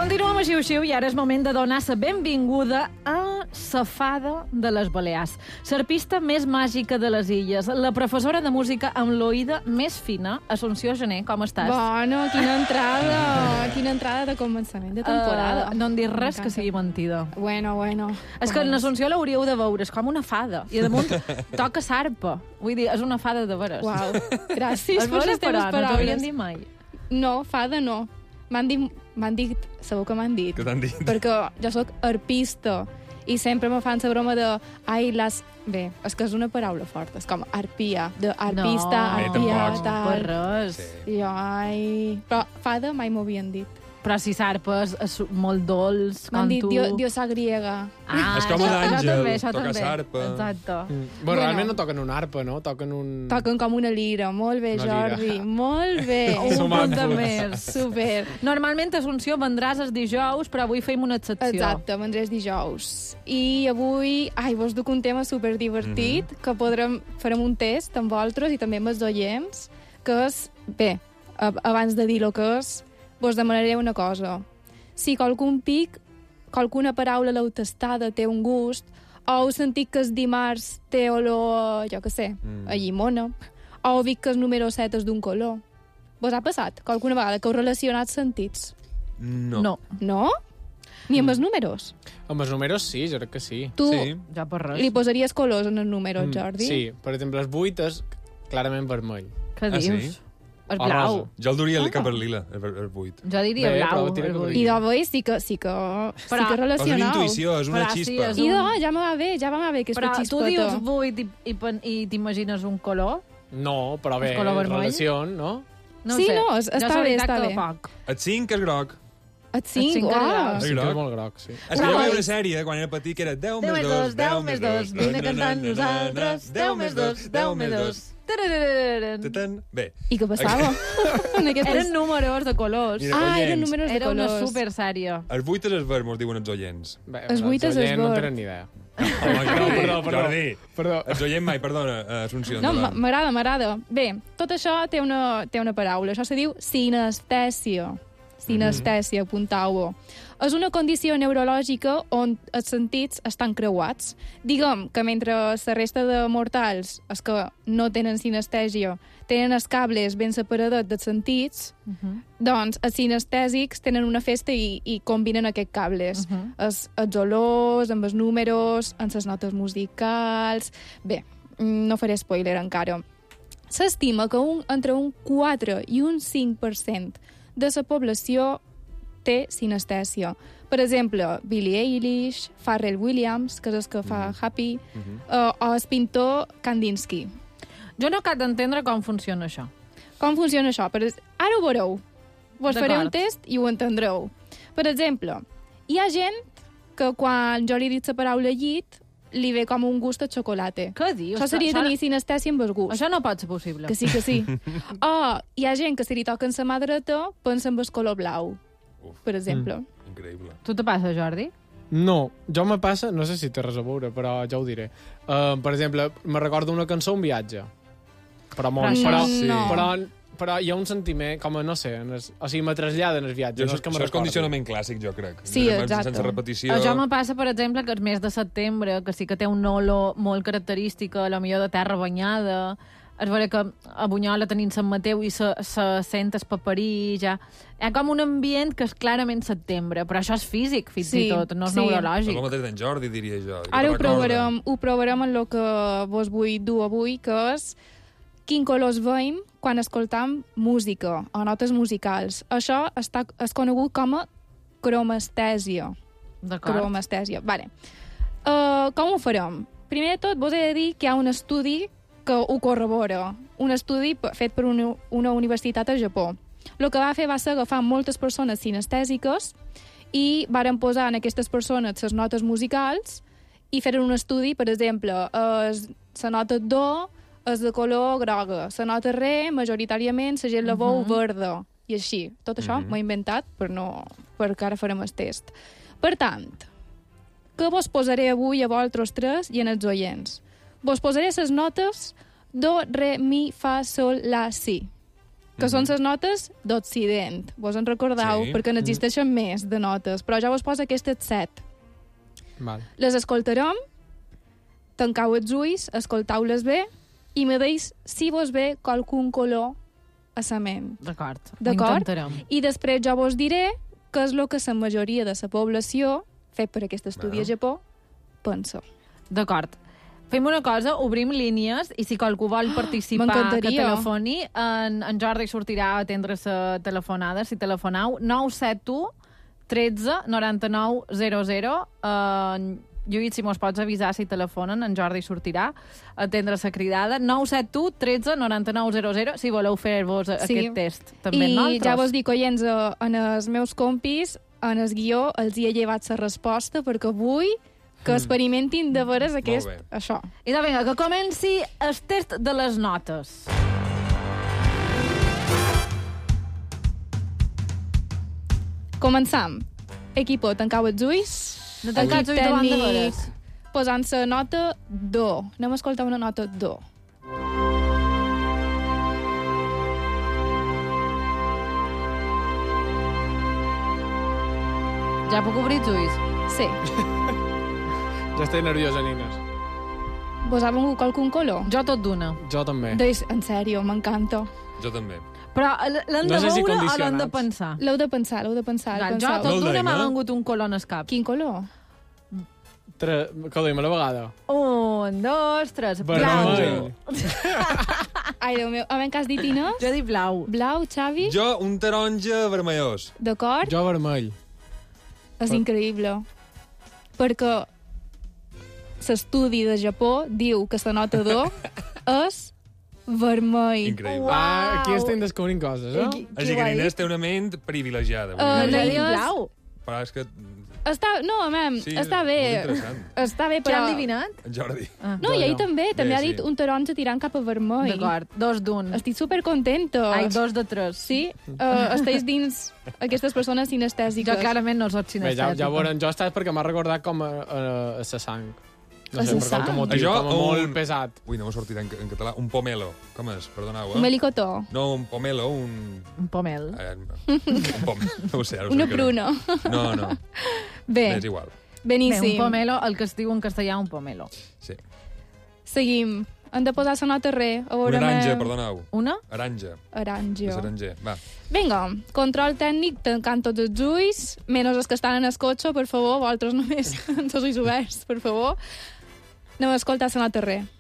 Continuem a Xiu-Xiu i ara és moment de donar la benvinguda a la fada de les Balears. L'arpista més màgica de les illes, la professora de música amb l'oïda més fina, Assumpció Gené, com estàs? Bueno, quina entrada de començament de temporada. No en dir res que sigui mentida. Bueno. És que l'Assumpció l'hauríeu de veure, és com una fada. I damunt toca sarpa. Vull dir, és una fada de veres. Uau, gràcies per les teves paraules. No t'ho havien paraules. dit mai. No, fada no. M'han dit, segur que m'han dit. Què t'han dit? Perquè jo sóc arpista i sempre me fan la broma de Bé, és que és una paraula forta, és com arpia, d'arpista, No, arpia, tampoc. tal. Per res. Sí. I jo, Però fada mai m'ho havien dit. Però si sarpa és molt dolç, M'han com dit tu... diosa griega. És com un àngel, això toca també. sarpa. Exacte. Bueno, realment no toquen una arpa, no? Toquen un... Toquen com una lira. Molt bé, Una lira. Jordi. Molt bé. Un punt de Somàmbuls. més. Super. Normalment, Assumpció, vendràs els dijous, però avui feim una excepció. Exacte, vendrés dijous. I avui, vos duc un tema superdivertit, que farem un test amb vosaltres i també amb els oients, que és, bé, abans de dir el que és, vos demanaré una cosa. Si qualcuna paraula l'heu tastada té un gust, o heu sentit que el dimarts té olor, jo què sé, a llimona, o heu vist que el número 7 és d'un color. Vos ha passat alguna vegada que heu relacionat sentits? No. No? Ni amb els números? Amb els números sí, jo crec que sí. Tu Sí. Ja per res. li posaries colors en els números, Jordi? Sí, per exemple, els 8 és clarament vermell. Què Ah, sí? dius? És O blau. rosa. Jo el duria cap al lila, el 8. Jo diria Bé, blau. però tira cap el aquí. I vull. de veus sí que Però- És una relacionau. intuïció, és una Però sí, xispa. és I ja me va bé aquesta Però tu xispeta. dius 8 i t'imagines un color? No, però bé, El color vermell? relacion, no? No Sí, ho sé. no, Jo està la bé, veritat està que bé. poc. El 5 és groc. Et cinc, cinc uau. grans. Sí que groc. és molt groc, sí. És que jo vaig una sèrie quan era petit que era 10 més 2, 10 més 2, vine cantant nosaltres, 10 més 2, 10 més 2. Bé, I què passava? en aquestes... Eren números de colors. Mira, eren oients, números de Era una colors. supersèrie. el 8 és el verd, mos diuen els oients. Bé, Els vuit és oients no esbord. tenen ni idea. Home, perdó. Jordi. Perdó. Els oients mai, perdona, Assumpció. No, endavant. m'agrada. Bé, tot això té una paraula. Això se diu sinestèsia. Sinestèsia, apuntau-ho. És una condició neurològica on els sentits estan creuats. Diguem que mentre la resta de mortals, els que no tenen sinestèsia, tenen els cables ben separadets dels sentits, doncs els sinestèsics tenen una festa i combinen aquests cables. Els olors, amb els números, amb les notes musicals... Bé, no faré spoiler encara. S'estima que entre un 4 i un 5% de la població té sinestèsia. Per exemple, Billie Eilish, Pharrell Williams, que és el que fa Happy, o el pintor Kandinsky. Jo no acabo d'entendre com funciona això. Com funciona això? Ara ho veureu. Vos faré un D'acord. test i ho entendreu. Per exemple, hi ha gent que quan jo li dic la paraula llit, li ve com un gust a xocolata. Què dius? Això seria tenir sinestèsia amb el gust. Això no pot ser possible. Que sí. O hi ha gent que si li toquen la mà dreta pensa en el color blau, per exemple. Increïble. Tu te passa, Jordi? No, jo me passa, no sé si té res a veure, però ja ho diré. Per exemple, me recordo una cançó, un viatge. Però molt, Però això sí. però hi ha un sentiment, com a, no sé, o sigui, me trasllada en el viatge. Jo, no és que me això és recordi. condicionament clàssic, jo crec. Sí, exacte. Sense repetició. Això me passa, per exemple, que el mes de setembre, que sí que té una olor molt característica, a la millor de terra banyada, és vera que a Bunyola tenim Sant Mateu i se sent el paperí, ja... Hi ha com un ambient que és clarament setembre, però això és físic, fins i tot, no és sí. És neurològic. el mateix d'en Jordi, diria jo. i que Ara te recorda. ho provarem en el que vos vull dur avui, que és quin colors veiem quan escoltam música o notes musicals. Això és conegut com a cromestèsia. D'acord. Cromestèsia. Vale. Com ho farem? Primer de tot, vos he de dir que hi ha un estudi que ho corrobora. Un estudi fet per una universitat a Japó. El que va fer va ser agafar moltes persones sinestèsiques i varen posar en aquestes persones les notes musicals i feren un estudi, per exemple, la nota do és de color groga, la nota re, majoritàriament, la gent la veu verda, i així. Tot això m'ho he inventat perquè ara farem el test. Per tant, què vos posaré avui a vosaltres tres i en els oients? Vos posaré les notes do, re, mi, fa, sol, la, si. que són les notes d'Occident. Vos en recordeu? Sí. Perquè n'existeixen més de notes, però ja vos poso aquestes 7. Val. Les escoltarem, tancau els ulls, escoltau-les bé i me deis si vos ve qualcun color a la ment. D'acord, ho D'acord? intentarem. I després jo vos diré què és el que la majoria de la població, fet per aquest estudi a Japó, pensa. D'acord. Fem una cosa, obrim línies i si qualcú vol participar, que m'encantaria. telefoni, en Jordi sortirà a atendre la telefonada. Si telefonau, 971 13 99 00. Lluís, si mos pots avisar si telefonen, en Jordi sortirà a atendre la cridada. 971 13 99 00, si voleu fer-vos aquest test. També I nosaltres. ja vos dic, oients, en els meus compis, en el guió, els hi he llevat la resposta, perquè vull que experimentin de veres aquest... bé. Això. I doncs vinga, que comenci el test de les notes. Començam. Equipo, tancau els ulls. No tancats ulls davant de veres. Posant la nota do. Anem a escoltar una nota do. Ja puc obrir els ulls? Sí. Ja estic nerviosa, nines. Vos ha vengut qualcun color? Jo tot d'una. Jo també. Deis, en sèrio, m'encanta. Jo també. Però l'hem de No sé si veure o l'hem de condicionats. pensar? L'heu de pensar, l'heu de pensar. Jo penseu. tot No el d'una deim, m'ha eh? vengut un color en el cap. Quin color? Que ho dèiem a la vegada. 1, 2, 3. Vermell. Ai, Déu meu, a veure què has dit, Inés? Jo dic blau. Blau, Xavi? Jo, un taronja vermellós. D'acord? Jo vermell. És increïble. Perquè l'estudi de Japó diu que la nota do és vermell. Increïble. Ah, aquí estem descobrint coses, eh? Així que l'Inés té una ment privilegiada. Uh, Vull Jo dir. dic blau. Però és que... Està, no, mem, Sí, està és bé. molt interessant. Està bé, Què però... han adivinat? En Jordi. No, i ell també. També Bé, ha dit sí. un taronja tirant cap a vermell. D'acord, 2 d'un. Estic supercontenta. Ai, 2 de 3. Sí? Esteu dins aquestes persones sinestèsiques. Jo clarament no soc Bé, cinestètica. ja veurem, jo estàs perquè m'ha recordat com a sa sang. No A sé, sa per qualque sang? motiu, Això com a o molt un- pesat. Ui, no m'ha sortit en català. Un pomelo. Com és? Perdoneu, Un melicotó. No, un pomelo, un... Un pomel. Un pomelo. No ho sé, ara ho Una cercaré. pruna. No, no. Bé, És igual. Bé, beníssim. un pomelo, el que es diu en castellà un pomelo. Sí. Seguim. Hem de posar la nota re. A veure, Una aranja, perdoneu. Una? Aranja. Aranja. És aranger. Va. Vinga, control tècnic, tancant tots els ulls, menys els que estan en el cotxe, per favor, vosaltres només amb els ulls oberts, per favor. Anem a escoltar la nota re.